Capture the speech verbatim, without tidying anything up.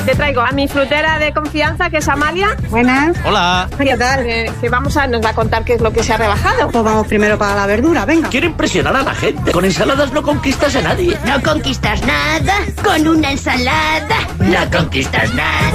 Te traigo a mi frutera de confianza, que es Amalia. Buenas. Hola. ¿Qué tal? Eh, que vamos a, nos va a contar qué es lo que se ha rebajado. Pues vamos primero para la verdura, venga. Quiero impresionar a la gente. Con ensaladas no conquistas a nadie. No conquistas nada con una ensalada. No conquistas nada.